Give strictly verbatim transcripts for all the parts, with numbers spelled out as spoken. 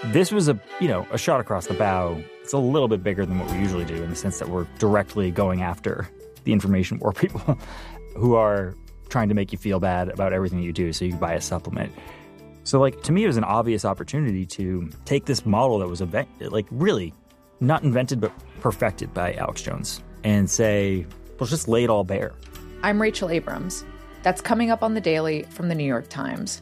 This was a, you know, a shot across the bow. It's a little bit bigger than what we usually do in the sense that we're directly going after the information war people who are trying to make you feel bad about everything you do so you can buy a supplement. So, like, to me, it was an obvious opportunity to take this model that was, event- like, really not invented but perfected by Alex Jones and say, let's just lay it all bare. I'm Rachel Abrams. That's coming up on The Daily from The New York Times.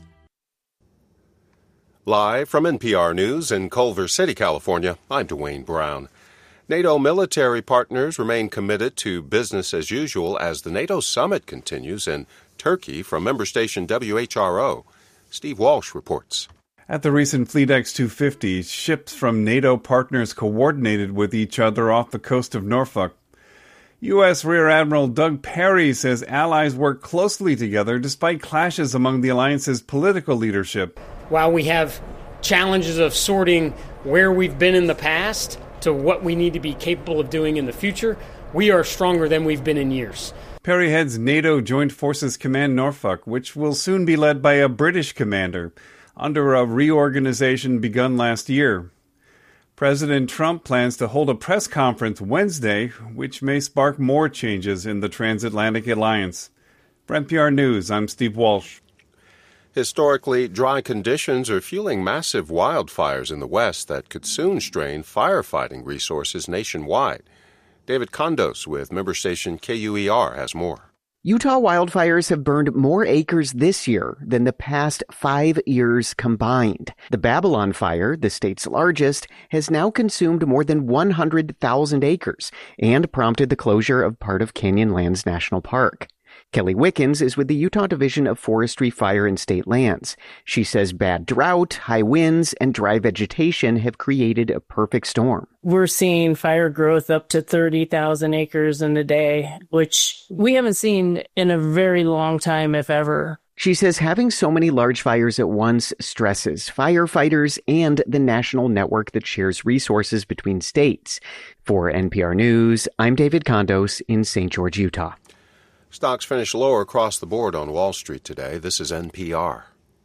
Live from N P R News in Culver City, California, I'm Dwayne Brown. NATO military partners remain committed to business as usual as the NATO summit continues in Turkey. From member station W H R O, Steve Walsh reports. At the recent FleetX two fifty, ships from NATO partners coordinated with each other off the coast of Norfolk. U S. Rear Admiral Doug Perry says allies work closely together despite clashes among the alliance's political leadership. While we have challenges of sorting where we've been in the past to what we need to be capable of doing in the future, we are stronger than we've been in years. Perry heads NATO Joint Forces Command Norfolk, which will soon be led by a British commander, under a reorganization begun last year. President Trump plans to hold a press conference Wednesday, which may spark more changes in the transatlantic alliance. For N P R News, I'm Steve Walsh. Historically, dry conditions are fueling massive wildfires in the West that could soon strain firefighting resources nationwide. David Condos with member station K U E R has more. Utah wildfires have burned more acres this year than the past five years combined. The Babylon fire, the state's largest, has now consumed more than one hundred thousand acres and prompted the closure of part of Canyonlands National Park. Kelly Wickens is with the Utah Division of Forestry, Fire, and State Lands. She says bad drought, high winds, and dry vegetation have created a perfect storm. We're seeing fire growth up to thirty thousand acres in a day, which we haven't seen in a very long time, if ever. She says having so many large fires at once stresses firefighters and the national network that shares resources between states. For N P R News, I'm David Condos in Saint George, Utah. Stocks finished lower across the board on Wall Street today. This is N P R.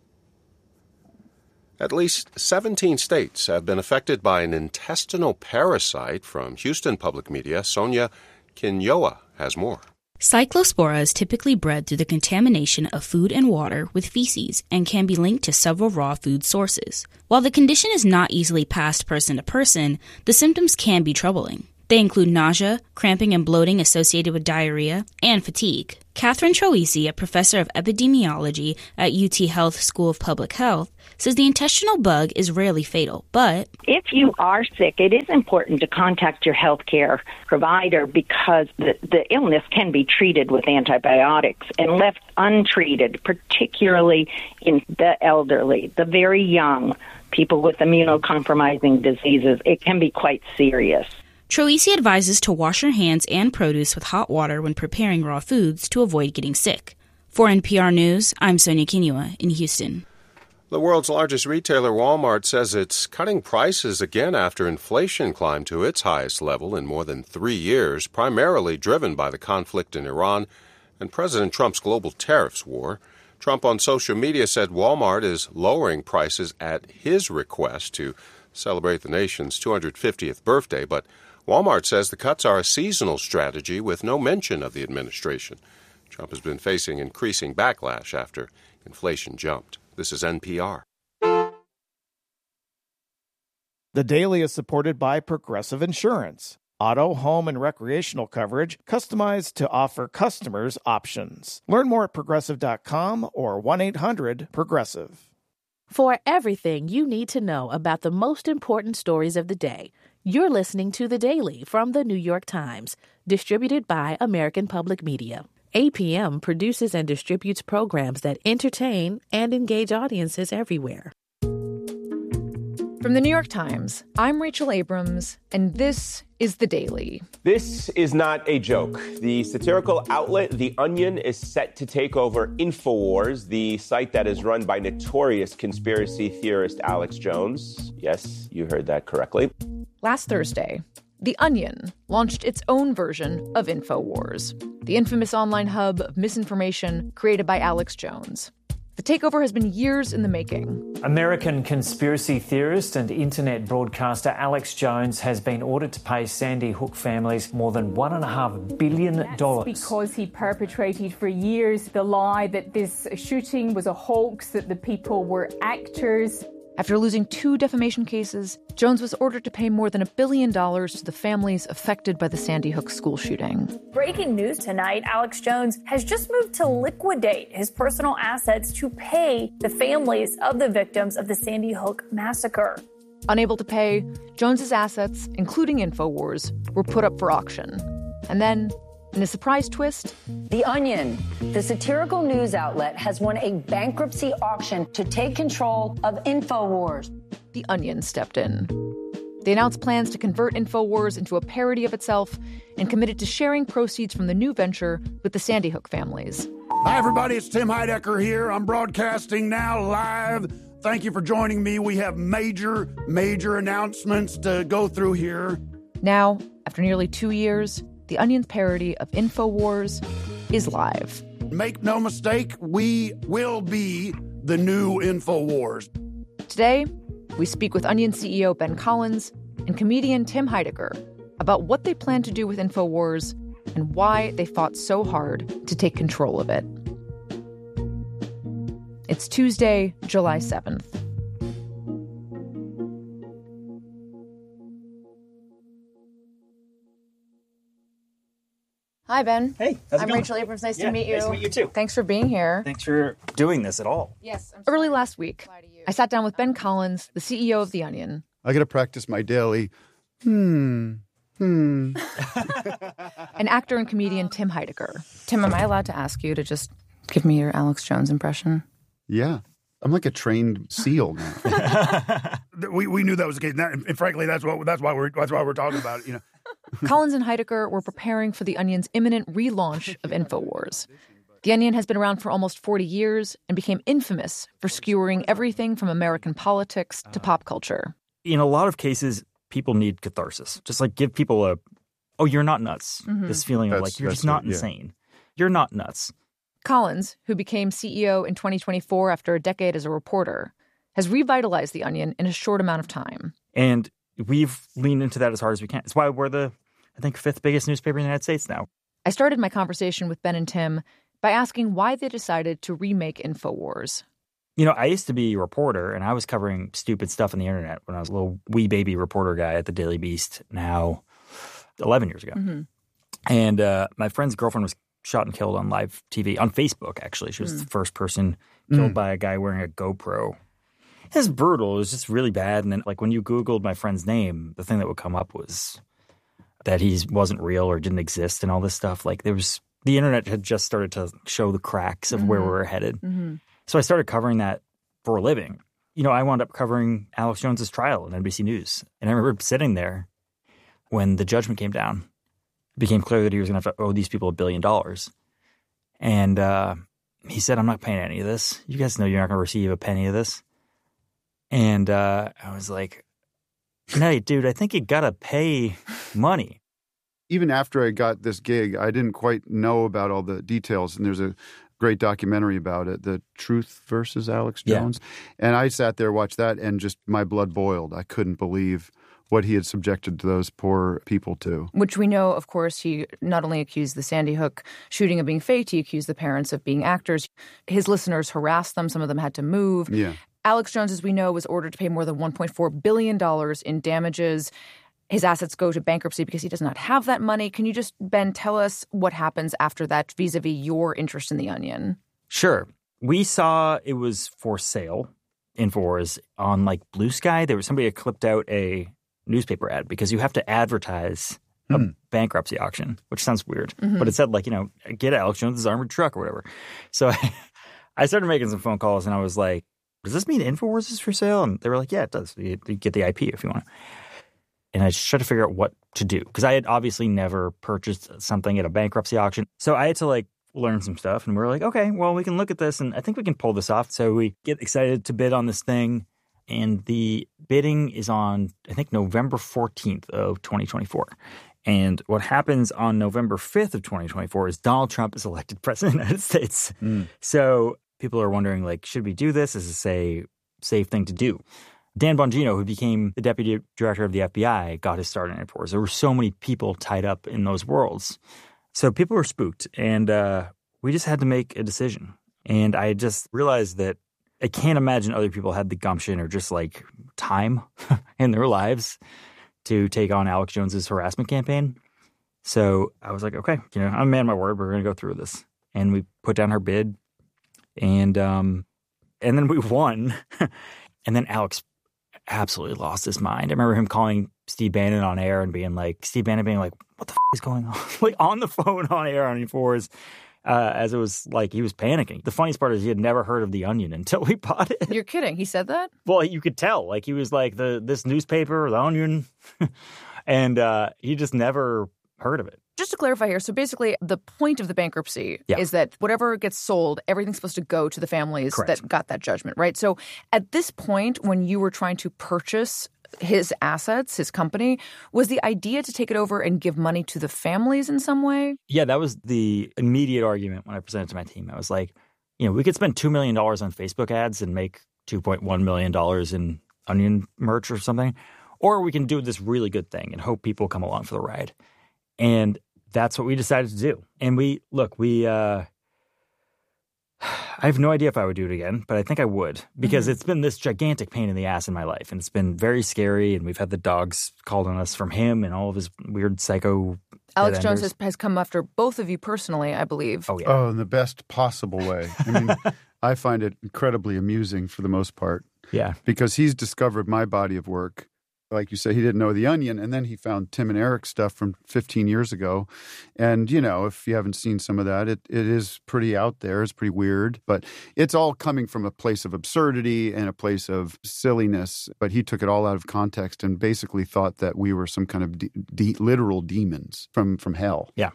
At least seventeen states have been affected by an intestinal parasite. From Houston Public Media, Sonia Quinoa has more. Cyclospora is typically bred through the contamination of food and water with feces and can be linked to several raw food sources. While the condition is not easily passed person to person, the symptoms can be troubling. They include nausea, cramping and bloating associated with diarrhea, and fatigue. Catherine Troisi, a professor of epidemiology at U T Health School of Public Health, says the intestinal bug is rarely fatal, but if you are sick, it is important to contact your healthcare provider because the, the illness can be treated with antibiotics, and left untreated, particularly in the elderly, the very young, people with immunocompromising diseases, it can be quite serious. Troisi advises to wash your hands and produce with hot water when preparing raw foods to avoid getting sick. For N P R News, I'm Sonia Quinoa in Houston. The world's largest retailer, Walmart, says it's cutting prices again after inflation climbed to its highest level in more than three years, primarily driven by the conflict in Iran and President Trump's global tariffs war. Trump on social media said Walmart is lowering prices at his request to celebrate the nation's two hundred fiftieth birthday, but Walmart says the cuts are a seasonal strategy with no mention of the administration. Trump has been facing increasing backlash after inflation jumped. This is N P R. The Daily is supported by Progressive Insurance. Auto, home, and recreational coverage customized to offer customers options. Learn more at progressive dot com or one eight hundred progressive. For everything you need to know about the most important stories of the day, you're listening to The Daily from The New York Times, distributed by American Public Media. A P M produces and distributes programs that entertain and engage audiences everywhere. From The New York Times, I'm Rachel Abrams, and this is The Daily. This is not a joke. The satirical outlet The Onion is set to take over InfoWars, the site that is run by notorious conspiracy theorist Alex Jones. Yes, you heard that correctly. Last Thursday, The Onion launched its own version of InfoWars, the infamous online hub of misinformation created by Alex Jones. The takeover has been years in the making. American conspiracy theorist and internet broadcaster Alex Jones has been ordered to pay Sandy Hook families more than one point five billion dollars. That's because he perpetrated for years the lie that this shooting was a hoax, that the people were actors. After losing two defamation cases, Jones was ordered to pay more than a billion dollars to the families affected by the Sandy Hook school shooting. Breaking news tonight, Alex Jones has just moved to liquidate his personal assets to pay the families of the victims of the Sandy Hook massacre. Unable to pay, Jones's assets, including InfoWars, were put up for auction. And then, in a surprise twist, The Onion, the satirical news outlet, has won a bankruptcy auction to take control of InfoWars. The Onion stepped in. They announced plans to convert InfoWars into a parody of itself and committed to sharing proceeds from the new venture with the Sandy Hook families. Hi, everybody. It's Tim Heidecker here. I'm broadcasting now live. Thank you for joining me. We have major, major announcements to go through here. Now, after nearly two years, the Onion's parody of InfoWars is live. Make no mistake, we will be the new InfoWars. Today, we speak with Onion C E O Ben Collins and comedian Tim Heidecker about what they plan to do with InfoWars and why they fought so hard to take control of it. It's Tuesday, July seventh. Hi, Ben. Hey, how's it I'm going? Rachel Abrams. Nice Yeah, to meet you. nice to meet you, too. Thanks for being here. Thanks for doing this at all. Yes. Early last week, I sat down with Ben Collins, the C E O of The Onion. I got to practice my daily, hmm, hmm. And actor and comedian Tim Heidecker. Tim, am I allowed to ask you to just give me your Alex Jones impression? Yeah. I'm like a trained SEAL now. we we knew that was the case, and, that, and frankly, that's what that's why we're that's why we're talking about it. You know, Collins and Heidecker were preparing for The Onion's imminent relaunch of InfoWars. The Onion has been around for almost forty years and became infamous for skewering everything from American politics to pop culture. In a lot of cases, people need catharsis. Just like give people a, oh, you're not nuts. Mhm. This feeling of That's- like, you're that's just not it, yeah. insane. You're not nuts. Collins, who became C E O in twenty twenty-four after a decade as a reporter, has revitalized The Onion in a short amount of time. And we've leaned into that as hard as we can. It's why we're the, I think, fifth biggest newspaper in the United States now. I started my conversation with Ben and Tim by asking why they decided to remake InfoWars. You know, I used to be a reporter, and I was covering stupid stuff on the internet when I was a little wee baby reporter guy at the Daily Beast now eleven years ago. Mm-hmm. And uh, my friend's girlfriend was shot and killed on live T V, on Facebook, actually. She was Mm. the first person killed Mm. by a guy wearing a GoPro. It was brutal. It was just really bad. And then, like, when you Googled my friend's name, the thing that would come up was that he wasn't real or didn't exist and all this stuff. Like, there was – the internet had just started to show the cracks of where we were headed. Mm-hmm. So I started covering that for a living. You know, I wound up covering Alex Jones's trial on N B C News. And I remember sitting there when the judgment came down. It became clear that he was going to have to owe these people a billion dollars. And uh, he said, I'm not paying any of this. You guys know you're not going to receive a penny of this. And uh, I was like, no, dude, I think you got to pay money. Even after I got this gig, I didn't quite know about all the details. And there's a great documentary about it, The Truth versus Alex Yeah. Jones. And I sat there, watched that, and just my blood boiled. I couldn't believe what he had subjected those poor people to. Which we know, of course, he not only accused the Sandy Hook shooting of being faked, he accused the parents of being actors. His listeners harassed them. Some of them had to move. Yeah. Alex Jones, as we know, was ordered to pay more than one point four billion dollars in damages. His assets go to bankruptcy because he does not have that money. Can you just, Ben, tell us what happens after that vis-a-vis your interest in The Onion? Sure. We saw it was for sale, InfoWars, on like Blue Sky. There was somebody had clipped out a newspaper ad because you have to advertise a Hmm. bankruptcy auction, which sounds weird. Mhm. But it said like, you know, get Alex Jones's armored truck or whatever. So I, I started making some phone calls and I was like, does this mean InfoWars is for sale? And they were like, yeah, it does. You, you get the I P if you want to. And I just tried to figure out what to do because I had obviously never purchased something at a bankruptcy auction. So I had to like learn some stuff and we were like, okay, well, we can look at this and I think we can pull this off. So we get excited to bid on this thing. And the bidding is on, I think, November fourteenth of twenty twenty-four. And what happens on November fifth of twenty twenty-four is Donald Trump is elected president of the United States. Mm. So people are wondering, like, should we do this? Is this a safe thing to do? Dan Bongino, who became the deputy director of the F B I, got his start in InfoWars. There were so many people tied up in those worlds. So people were spooked, and uh, we just had to make a decision. And I just realized that I can't imagine other people had the gumption or just, like, time in their lives to take on Alex Jones's harassment campaign. So I was like, okay, you know, I'm a man of my word. We're going to go through this. And we put down her bid, and um, and then we won. And then Alex absolutely lost his mind. I remember him calling Steve Bannon on air and being like, Steve Bannon being like, what the f*** is going on? Like on the phone on air on InfoWars, uh, as it was like he was panicking. The funniest part is he had never heard of The Onion until we bought it. You're kidding. He said that? Well, you could tell. Like he was like, the this newspaper, The Onion. And uh, he just never heard of it. Just to clarify here, so basically the point of the bankruptcy yeah. is that whatever gets sold, everything's supposed to go to the families Correct. that got that judgment, right? So at this point, when you were trying to purchase his assets, his company, was the idea to take it over and give money to the families in some way? Yeah, that was the immediate argument when I presented to my team. I was like, you know, we could spend two million dollars on Facebook ads and make two point one million dollars in Onion merch or something, or we can do this really good thing and hope people come along for the ride. And that's what we decided to do. And we, look, we, uh, I have no idea if I would do it again, but I think I would because mm-hmm. it's been this gigantic pain in the ass in my life. And it's been very scary. And we've had the dogs called on us from him and all of his weird psycho. Alex Jones has, has come after both of you personally, I believe. Oh, yeah. Oh, in the best possible way. I mean, I find it incredibly amusing for the most part. Yeah. Because he's discovered my body of work. Like you said, he didn't know The Onion, and then he found Tim and Eric's stuff from fifteen years ago. And, you know, if you haven't seen some of that, it, it is pretty out there. It's pretty weird. But it's all coming from a place of absurdity and a place of silliness. But he took it all out of context and basically thought that we were some kind of de- de- literal demons from, from hell. Yeah.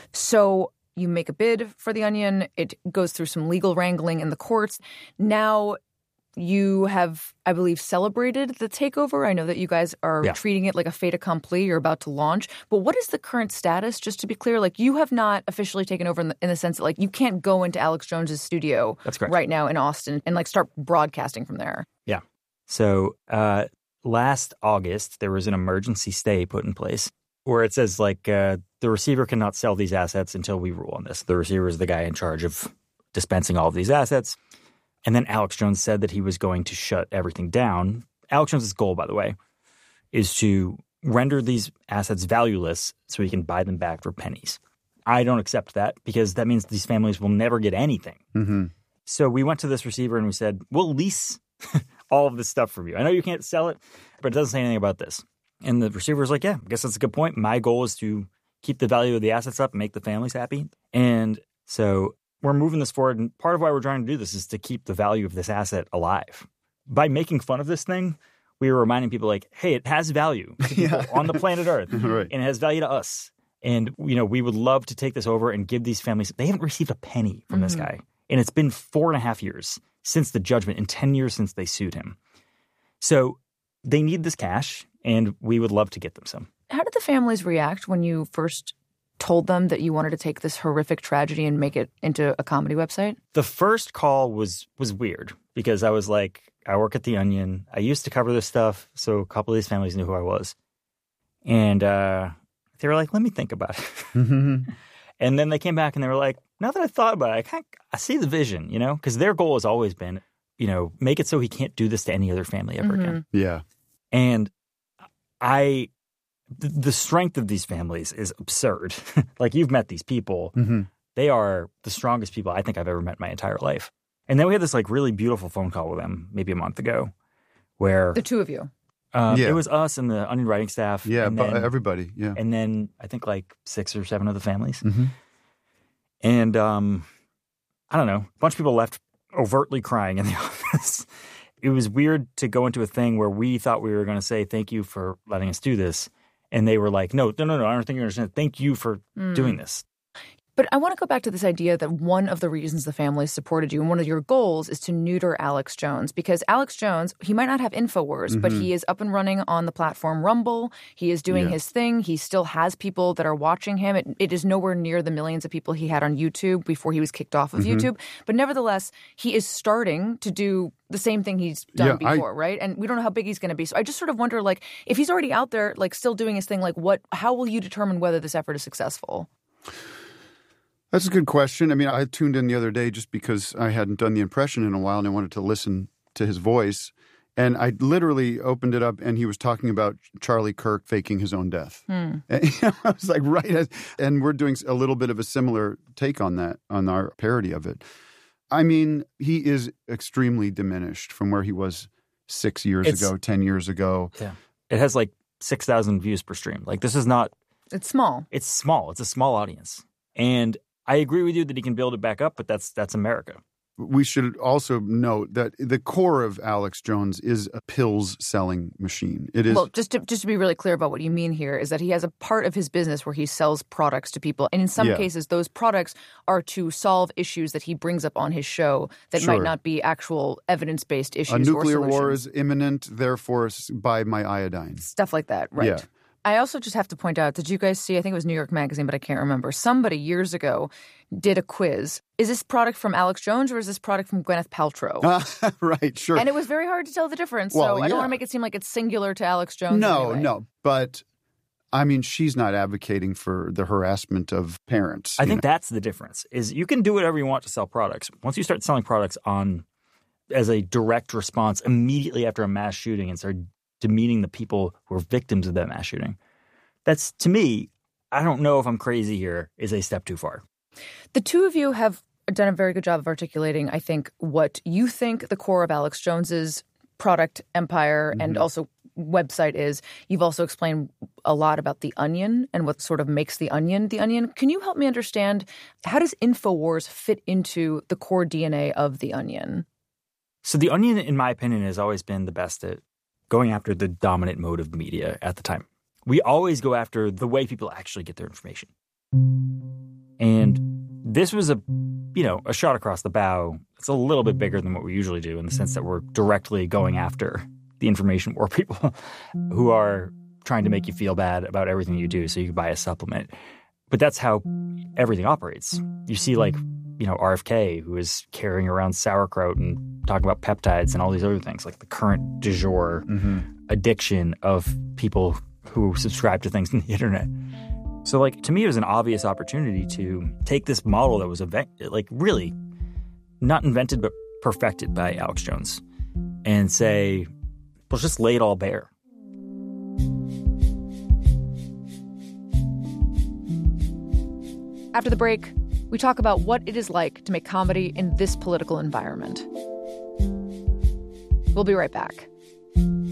So you make a bid for The Onion. It goes through some legal wrangling in the courts. Now you have, I believe, celebrated the takeover. I know that you guys are yeah. treating it like a fait accompli. You're about to launch. But what is the current status, just to be clear? Like, you have not officially taken over in the, in the sense that, like, you can't go into Alex Jones's studio That's correct. right now in Austin and, like, start broadcasting from there. Yeah. So uh, last August, there was an emergency stay put in place where it says, like, uh, the receiver cannot sell these assets until we rule on this. The receiver is the guy in charge of dispensing all of these assets. And then Alex Jones said that he was going to shut everything down. Alex Jones's goal, by the way, is to render these assets valueless so he can buy them back for pennies. I don't accept that because that means these families will never get anything. Mm-hmm. So we went to this receiver and we said, we'll lease all of this stuff from you. I know you can't sell it, but it doesn't say anything about this. And the receiver was like, yeah, I guess that's a good point. My goal is to keep the value of the assets up and make the families happy. And so we're moving this forward, and part of why we're trying to do this is to keep the value of this asset alive. By making fun of this thing, we were reminding people, like, hey, it has value to people yeah. on the planet Earth, right. and it has value to us. And, you know, we would love to take this over and give these families – they haven't received a penny from mm-hmm. this guy. And it's been four and a half years since the judgment and ten years since they sued him. So they need this cash, and we would love to get them some. How did the families react when you first – told them that you wanted to take this horrific tragedy and make it into a comedy website? The first call was was weird because I was like, I work at The Onion. I used to cover this stuff, so a couple of these families knew who I was. And uh, they were like, let me think about it. Mm-hmm. And then they came back and they were like, now that I thought about it, I kind of, I see the vision, you know, because their goal has always been, you know, make it so he can't do this to any other family ever mm-hmm. again. Yeah. And I... the strength of these families is absurd. Like, you've met these people. Mm-hmm. They are the strongest people I think I've ever met in my entire life. And then we had this, like, really beautiful phone call with them maybe a month ago where... The two of you? Um, yeah. It was us and the Onion writing staff. Yeah, and but then, everybody, yeah. And then I think, like, six or seven of the families. Mm-hmm. And, um, I don't know, a bunch of people left overtly crying in the office. It was weird to go into a thing where we thought we were going to say, thank you for letting us do this. And they were like, no, no, no, no, I don't think you understand. Thank you for mm. doing this. But I want to go back to this idea that one of the reasons the family supported you and one of your goals is to neuter Alex Jones, because Alex Jones, he might not have InfoWars, mm-hmm. but he is up and running on the platform Rumble. He is doing yeah. his thing. He still has people that are watching him. It, it is nowhere near the millions of people he had on YouTube before he was kicked off of mm-hmm. YouTube. But nevertheless, he is starting to do the same thing he's done yeah, before, I, right? And we don't know how big he's going to be. So I just sort of wonder, like, if he's already out there, like, still doing his thing, like, what? How will you determine whether this effort is successful? That's a good question. I mean, I tuned in the other day just because I hadn't done the impression in a while and I wanted to listen to his voice. And I literally opened it up and he was talking about Charlie Kirk faking his own death. Hmm. And, you know, I was like, right. And we're doing a little bit of a similar take on that, on our parody of it. I mean, he is extremely diminished from where he was six years it's, ago, ten years ago. Yeah. It has like six thousand views per stream. Like, this is not... It's small. It's small. It's a small audience. And I agree with you that he can build it back up, but that's that's America. We should also note that the core of Alex Jones is a pills selling machine. It is well, just to just to be really clear about what you mean here is that he has a part of his business where he sells products to people, and in some yeah. cases, those products are to solve issues that he brings up on his show that sure. might not be actual evidence based issues. A nuclear or war is imminent, therefore buy my iodine. Stuff like that, right? Yeah. I also just have to point out, did you guys see, I think it was New York Magazine, but I can't remember, somebody years ago did a quiz. Is this product from Alex Jones or is this product from Gwyneth Paltrow? Uh, right, sure. And it was very hard to tell the difference. Well, so I yeah. don't want to make it seem like it's singular to Alex Jones. No, anyway. no. But, I mean, she's not advocating for the harassment of parents. I think know? that's the difference, is you can do whatever you want to sell products. Once you start selling products on as a direct response immediately after a mass shooting and start demeaning the people who are victims of that mass shooting, that's, to me, I don't know if I'm crazy here, is a step too far. The two of you have done a very good job of articulating, I think, what you think the core of Alex Jones's product empire mm-hmm. and also website is. You've also explained a lot about The Onion and what sort of makes The Onion The Onion. Can you help me understand, how does InfoWars fit into the core D N A of The Onion? So The Onion, in my opinion, has always been the best at going after the dominant mode of media at the time. We always go after the way people actually get their information. And this was a, you know, a shot across the bow. It's a little bit bigger than what we usually do in the sense that we're directly going after the information war people who are trying to make you feel bad about everything you do so you can buy a supplement. But that's how everything operates. You see, like, you know, R F K, who is carrying around sauerkraut and talking about peptides and all these other things, like the current du jour mm-hmm. addiction of people who subscribe to things on the internet. So, like, to me, it was an obvious opportunity to take this model that was, event- like, really not invented but perfected by Alex Jones and say, let's just lay it all bare. After the break, we talk about what it is like to make comedy in this political environment. We'll be right back.